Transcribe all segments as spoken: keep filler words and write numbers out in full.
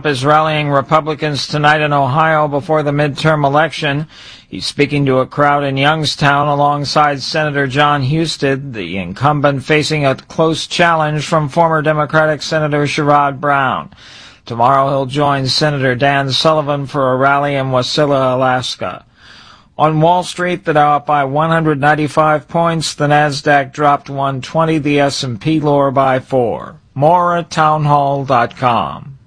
Trump is rallying Republicans tonight in Ohio before the midterm election. He's speaking to a crowd in Youngstown alongside Senator John Husted, the incumbent facing a close challenge from former Democratic Senator Sherrod Brown. Tomorrow he'll join Senator Dan Sullivan for a rally in Wasilla, Alaska. On Wall Street, the Dow up by one hundred ninety-five points, the Nasdaq dropped one twenty, the S and P lower by four. More at townhall dot com.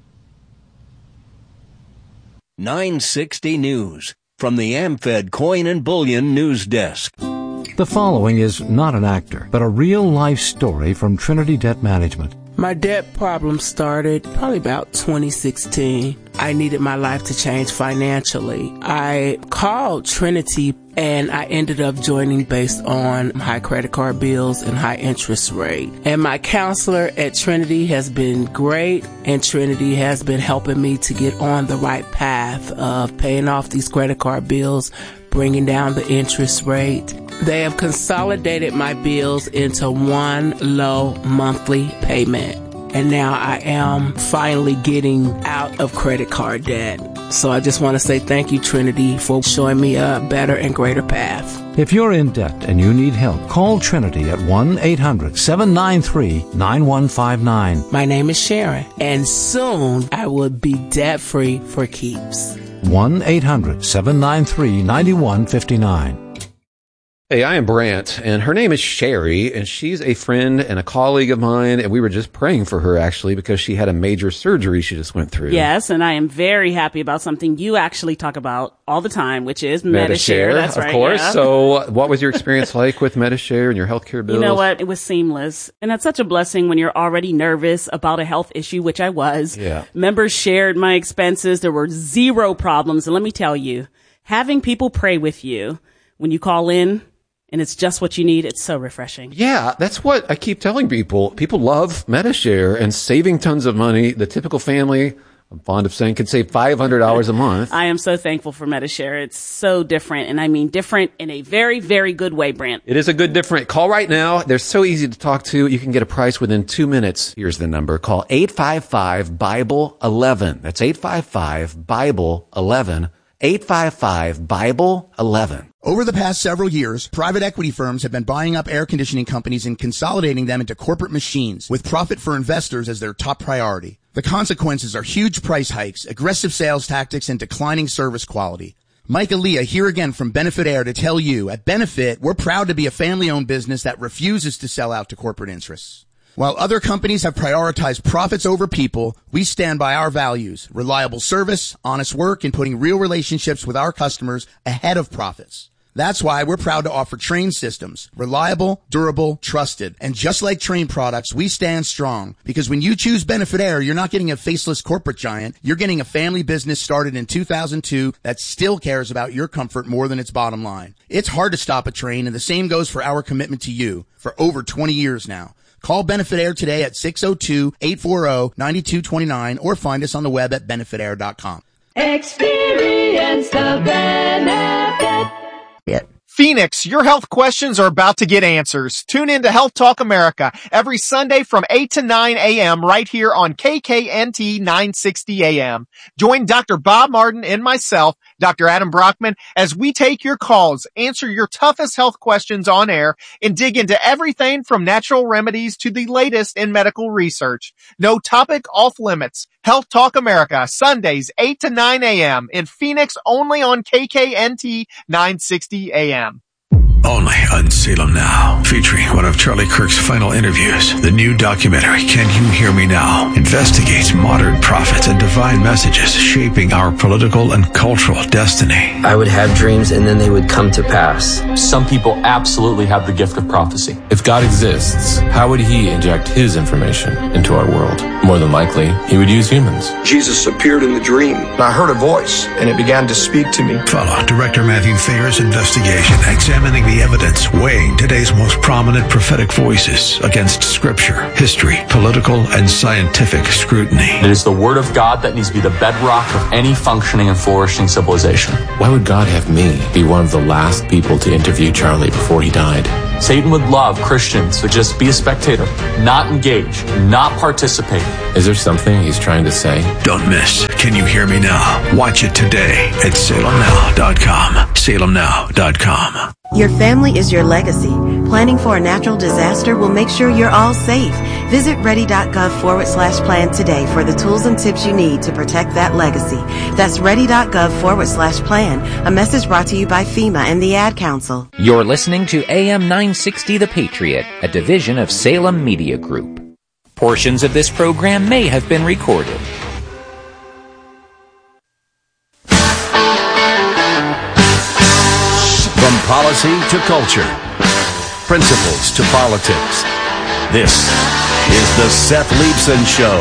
nine sixty News from the AmFed Coin and Bullion News Desk. The following is not an actor, but a real-life story from Trinity Debt Management. My debt problem started probably about twenty sixteen. I needed my life to change financially. I called Trinity and I ended up joining based on high credit card bills and high interest rate. And my counselor at Trinity has been great, and Trinity has been helping me to get on the right path of paying off these credit card bills, bringing down the interest rate. They have consolidated my bills into one low monthly payment. And now I am finally getting out of credit card debt. So I just want to say thank you, Trinity, for showing me a better and greater path. If you're in debt and you need help, call Trinity at one eight hundred seven nine three nine one five nine. My name is Sharon, and soon I will be debt-free for keeps. one eight hundred seven nine three nine one five nine. Hey, I am Brant, and her name is Sherry, and she's a friend and a colleague of mine, and we were just praying for her, actually, because she had a major surgery she just went through. Yes, and I am very happy about something you actually talk about all the time, which is Medi-Share. Medi-Share, That's of right, course. yeah. So what was your experience like with Medi-Share and your healthcare bills? You know what? It was seamless. And that's such a blessing when you're already nervous about a health issue, which I was. Yeah. Members shared my expenses. There were zero problems. And let me tell you, having people pray with you when you call in, and it's just what you need, it's so refreshing. Yeah, that's what I keep telling people. People love Medi-Share and saving tons of money. The typical family, I'm fond of saying, could save five hundred dollars a month. I am so thankful for Medi-Share. It's so different, and I mean different in a very, very good way, Brant. It is a good different. Call right now. They're so easy to talk to. You can get a price within two minutes. Here's the number. Call eight five five Bible eleven. That's eight five five Bible eleven. eight five five Bible eleven. Over the past several years, private equity firms have been buying up air conditioning companies and consolidating them into corporate machines with profit for investors as their top priority. The consequences are huge price hikes, aggressive sales tactics, and declining service quality. Mike Aaliyah here again from Benefit Air to tell you, at Benefit, we're proud to be a family-owned business that refuses to sell out to corporate interests. While other companies have prioritized profits over people, we stand by our values, reliable service, honest work, and putting real relationships with our customers ahead of profits. That's why we're proud to offer Trane systems, reliable, durable, trusted. And just like Trane products, we stand strong, because when you choose Benefit Air, you're not getting a faceless corporate giant. You're getting a family business started in two thousand two that still cares about your comfort more than its bottom line. It's hard to stop a Trane, and the same goes for our commitment to you for over twenty years now. Call Benefit Air today at six oh two, eight four oh, nine two two nine or find us on the web at benefit air dot com. Experience the benefit. Yeah. Phoenix, your health questions are about to get answers. Tune in to Health Talk America every Sunday from eight to nine a.m. right here on K K N T nine sixty A M. Join Doctor Bob Martin and myself, Doctor Adam Brockman, as we take your calls, answer your toughest health questions on air, and dig into everything from natural remedies to the latest in medical research. No topic off limits. Health Talk America, Sundays, eight to nine a.m. in Phoenix, only on K K N T nine sixty A M. Only on Salem Now, featuring one of Charlie Kirk's final interviews. The new documentary, Can You Hear Me Now?, investigates modern prophets and divine messages shaping our political and cultural destiny. I would have dreams and then they would come to pass. Some people absolutely have the gift of prophecy. If God exists, how would he inject his information into our world? More than likely, he would use humans. Jesus appeared in the dream, and I heard a voice, and it began to speak to me. Follow Director Matthew Thayer's investigation, examining the evidence, weighing today's most prominent prophetic voices against scripture, history, political, and scientific scrutiny. It is the word of God that prophet needs to be the bedrock of any functioning and flourishing civilization. Why would God have me be one of the last people to interview Charlie before he died? Satan would love Christians to just be a spectator, not engage, not participate. Is there something he's trying to say? Don't miss Can You Hear Me Now? Watch it today at Salem Now dot com. Salem Now dot com. Your family is your legacy. Planning for a natural disaster will make sure you're all safe. Visit ready.gov forward slash plan today for the tools and tips you need to protect that legacy. That's ready.gov forward slash plan. A message brought to you by FEMA and the Ad Council. You're listening to A M nine sixty The Patriot, a division of Salem Media Group. Portions of this program may have been recorded. From policy to culture, principles to politics, this is the Seth Leibson Show.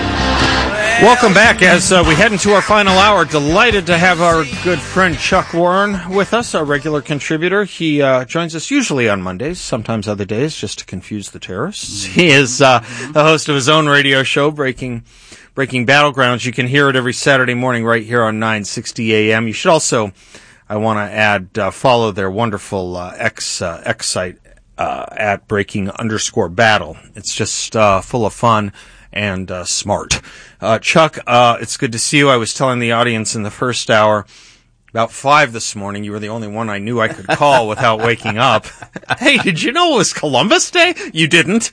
Welcome back as uh, we head into our final hour. Delighted to have our good friend Chuck Warren with us, our regular contributor. He uh, joins us usually on Mondays, sometimes other days, just to confuse the terrorists. He is uh, the host of his own radio show, Breaking Breaking Battlegrounds. You can hear it every Saturday morning right here on nine sixty A M. You should also, I want to add, uh, follow their wonderful uh, X uh, X site uh, at Breaking underscore Battle. It's just uh, full of fun and uh, smart. Uh, Chuck, uh, it's good to see you. I was telling the audience in the first hour, about five this morning, you were the only one I knew I could call without waking up. Hey, did you know it was Columbus Day? You didn't.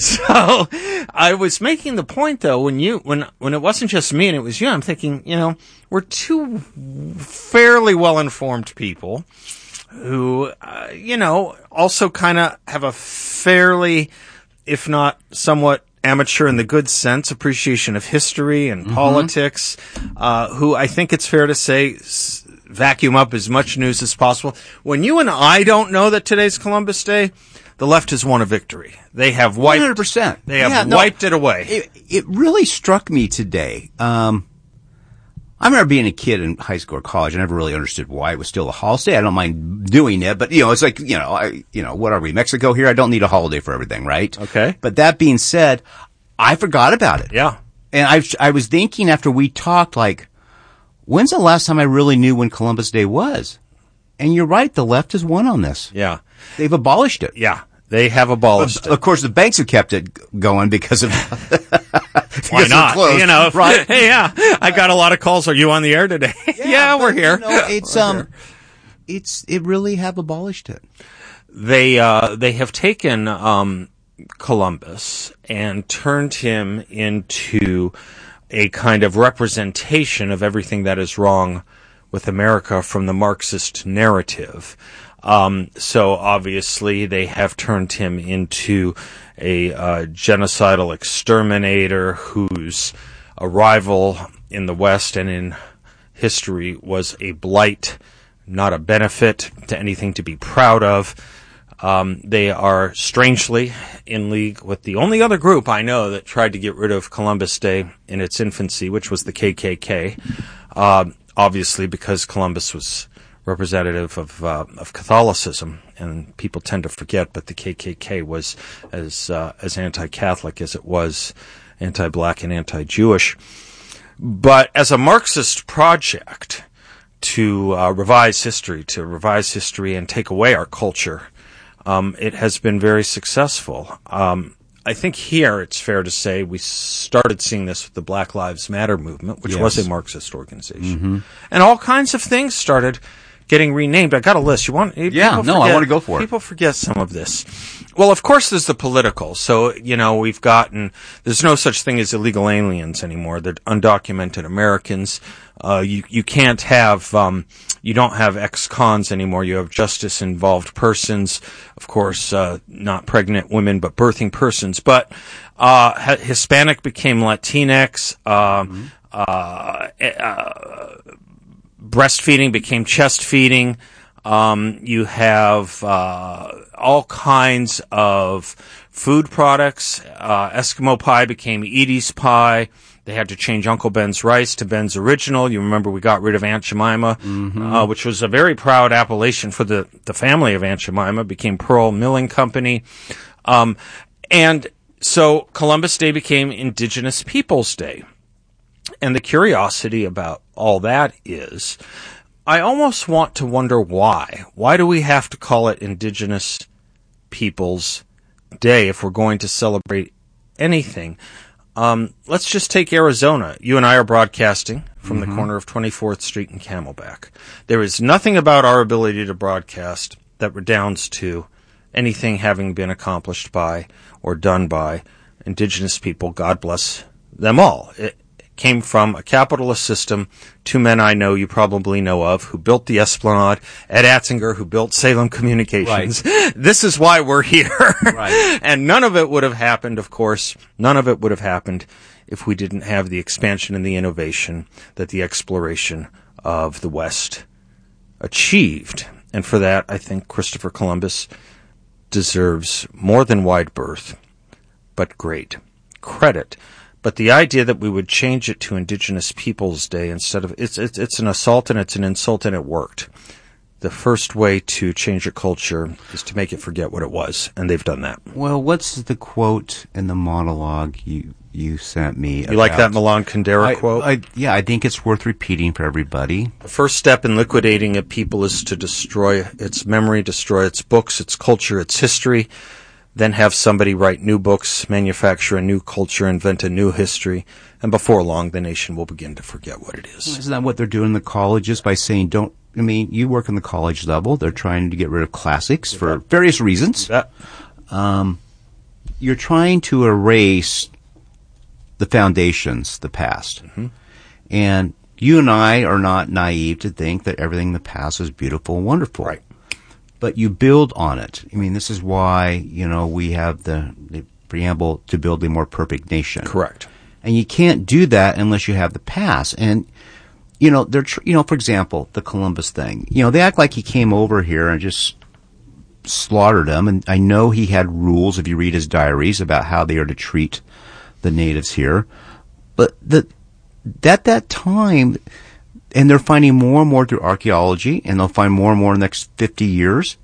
So I was making the point, though, when you when when it wasn't just me and it was you, I'm thinking, you know, we're two fairly well-informed people who, uh, you know, also kind of have a fairly, if not somewhat amateur in the good sense, appreciation of history and mm-hmm. politics, uh, who I think it's fair to say s- vacuum up as much news as possible. When you and I don't know that today's Columbus Day, the left has won a victory. They have wiped, one hundred percent. They have yeah, no, wiped it away. It, it really struck me today. Um, I remember being a kid in high school or college. I never really understood why it was still a holiday. I don't mind doing it, but you know, it's like, you know, I, you know, what are we, Mexico here? I don't need a holiday for everything, right? Okay. But that being said, I forgot about it. Yeah. And I, I was thinking after we talked, like, when's the last time I really knew when Columbus Day was? And you're right, the left has won on this. Yeah. They've abolished it. Yeah. They have abolished but, it. Of course, the banks have kept it going because of because why not? Closed, you know, right? Hey, yeah, I got a lot of calls. Are you on the air today? Yeah, yeah but, we're here. You know, it's we're um, here. it's it really have abolished it. They uh, they have taken um Columbus and turned him into a kind of representation of everything that is wrong with America from the Marxist narrative. Um, so obviously they have turned him into a uh, genocidal exterminator whose arrival in the West and in history was a blight, not a benefit to anything to be proud of. Um, they are strangely in league with the only other group I know that tried to get rid of Columbus Day in its infancy, which was the K K K. Uh, obviously because Columbus was representative of uh, of Catholicism, and people tend to forget, but the K K K was as uh, as anti-Catholic as it was anti-black and anti-Jewish. But as a Marxist project to uh, revise history, to revise history and take away our culture, um, it has been very successful. Um, I think here it's fair to say we started seeing this with the Black Lives Matter movement, which yes. was a Marxist organization. Mm-hmm. And all kinds of things started getting renamed. I got a list. You want? Yeah, no, forget, I want to go for it. People forget some of this. Well, of course, there's the political. So, you know, we've gotten, there's no such thing as illegal aliens anymore. They're undocumented Americans. Uh, you, you can't have, um, you don't have ex-cons anymore. You have justice-involved persons. Of course, uh, not pregnant women, but birthing persons. But, uh, Hispanic became Latinx. Uh, mm-hmm. uh, uh, breastfeeding became chest feeding. Um, you have, uh, all kinds of food products. Uh, Eskimo pie became Edie's pie. They had to change Uncle Ben's rice to Ben's Original. You remember we got rid of Aunt Jemima, mm-hmm. uh, which was a very proud appellation for the, the family of Aunt Jemima. It became Pearl Milling Company. Um, and so Columbus Day became Indigenous Peoples Day. And the curiosity about all that is, I almost want to wonder why. Why do we have to call it Indigenous Peoples Day if we're going to celebrate anything? Um, let's just take Arizona. You and I are broadcasting from mm-hmm. the corner of twenty-fourth Street and Camelback. There is nothing about our ability to broadcast that redounds to anything having been accomplished by or done by Indigenous people. God bless them all. It, came from a capitalist system. Two men I know you probably know of who built the Esplanade, Ed Atzinger, who built Salem Communications. Right. This is why we're here. Right. And none of it would have happened, of course, none of it would have happened if we didn't have the expansion and the innovation that the exploration of the West achieved. And for that, I think Christopher Columbus deserves more than wide berth, but great credit. But the idea that we would change it to Indigenous Peoples Day instead of it's it's it's an assault and it's an insult, and it worked. The first way to change a culture is to make it forget what it was, and they've done that. Well, what's the quote in the monologue you you sent me? You about, like that Milan Kundera I, quote? I, yeah, I think it's worth repeating for everybody. The first step in liquidating a people is to destroy its memory, destroy its books, its culture, its history. Then have somebody write new books, manufacture a new culture, invent a new history, and before long, the nation will begin to forget what it is. Isn't that what they're doing in the colleges by saying, don't, I mean, you work on the college level. They're trying to get rid of classics for yeah. various reasons. Yeah. Um, you're trying to erase the foundations, the past. Mm-hmm. And you and I are not naive to think that everything in the past is beautiful and wonderful. Right. But you build on it. I mean, this is why, you know, we have the, the preamble to build a more perfect nation. Correct. And you can't do that unless you have the past. And, you know, they're, tr- you know, for example, the Columbus thing. You know, they act like he came over here and just slaughtered them. And I know he had rules, if you read his diaries, about how they are to treat the natives here. But the, at that time, and they're finding more and more through archaeology, and they'll find more and more in the next fifty years.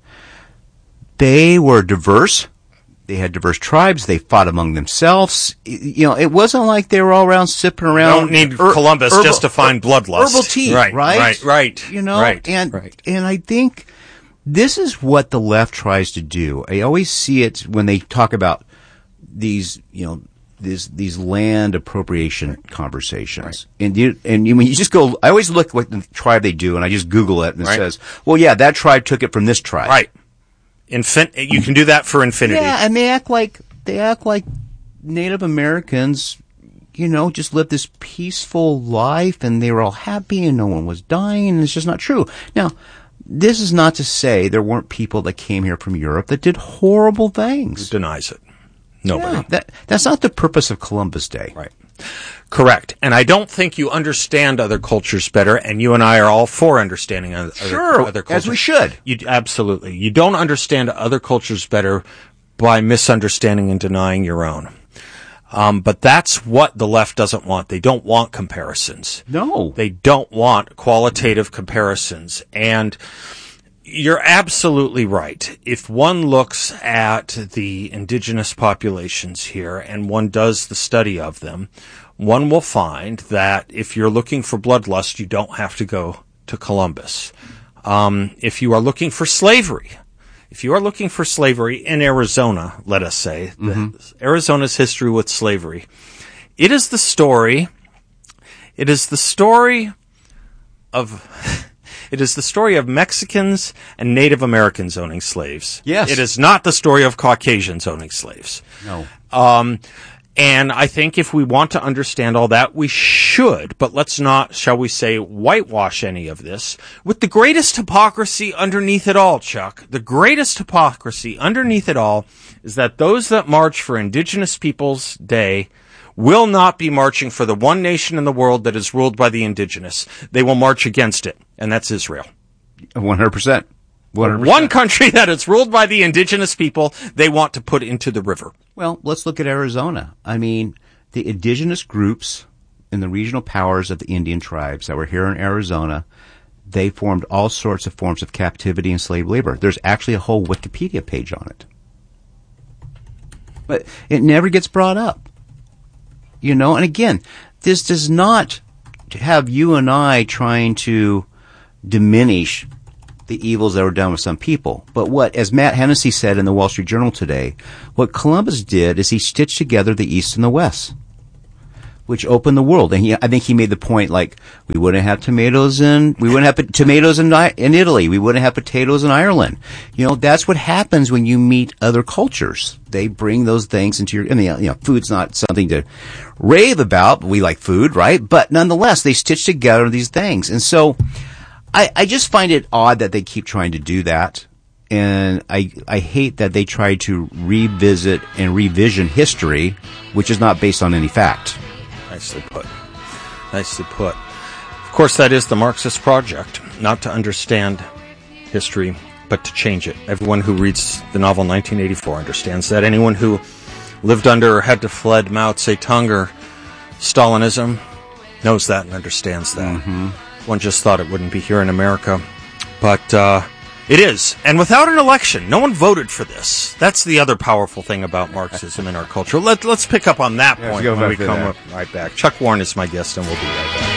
They were diverse. They had diverse tribes. They fought among themselves. You know, it wasn't like they were all around sipping around. Don't need er- Columbus herbal, just to find bloodlust. Herbal tea, right, right? Right, right. You know, right, and right. and I think this is what the left tries to do. I always see it when they talk about these, you know, these these land appropriation conversations. Right. And you and you, when you just go, I always look what the tribe they do, and I just Google it, and it right. says, well, yeah, that tribe took it from this tribe. Right. Infin- you can do that for infinity. Yeah, and they act like they act like Native Americans, you know, just lived this peaceful life, and they were all happy, and no one was dying, and it's just not true. Now, this is not to say there weren't people that came here from Europe that did horrible things. Who denies it? Nobody. Yeah, that, that's not the purpose of Columbus Day. Right. Correct. And I don't think you understand other cultures better, and you and I are all for understanding other, sure, other cultures. As we should. You, absolutely. You don't understand other cultures better by misunderstanding and denying your own. Um, but that's what the left doesn't want. They don't want comparisons. No. They don't want qualitative comparisons. And you're absolutely right. If one looks at the indigenous populations here and one does the study of them, one will find that if you're looking for bloodlust, you don't have to go to Columbus. Um, if you are looking for slavery, if you are looking for slavery in Arizona, let us say, mm-hmm. the, Arizona's history with slavery, it is the story, it is the story of... It is the story of Mexicans and Native Americans owning slaves. Yes. It is not the story of Caucasians owning slaves. No. Um, and I think if we want to understand all that, we should, but let's not, shall we say, whitewash any of this. With the greatest hypocrisy underneath it all, Chuck, the greatest hypocrisy underneath it all is that those that march for Indigenous Peoples Day will not be marching for the one nation in the world that is ruled by the indigenous. They will march against it, and that's Israel. one hundred percent. one hundred percent. One country that is ruled by the indigenous people, they want to put into the river. Well, let's look at Arizona. I mean, the indigenous groups and the regional powers of the Indian tribes that were here in Arizona, they formed all sorts of forms of captivity and slave labor. There's actually a whole Wikipedia page on it. But it never gets brought up. You know, and again, this does not have you and I trying to diminish the evils that were done with some people. But what, as Matt Hennessy said in the Wall Street Journal today, what Columbus did is he stitched together the East and the West, which opened the world. And he, I think he made the point, like, we wouldn't have tomatoes in, we wouldn't have tomatoes in, in Italy. We wouldn't have potatoes in Ireland. You know, that's what happens when you meet other cultures. They bring those things into your, I mean, you know, food's not something to rave about. We like food, right? But nonetheless, they stitch together these things. And so, I, I just find it odd that they keep trying to do that. And I, I hate that they try to revisit and revision history, which is not based on any fact. Nicely put. Nicely put. Of course, that is the Marxist project, not to understand history, but to change it. Everyone who reads the novel nineteen eighty-four understands that. Anyone who lived under or had to fled Mao Zedong or Stalinism knows that and understands that. Mm-hmm. One just thought it wouldn't be here in America, but uh, it is. And without an election, no one voted for this. That's the other powerful thing about Marxism in our culture. Let, let's pick up on that yeah, point when we come up right back. Chuck Warren is my guest, and we'll be right back.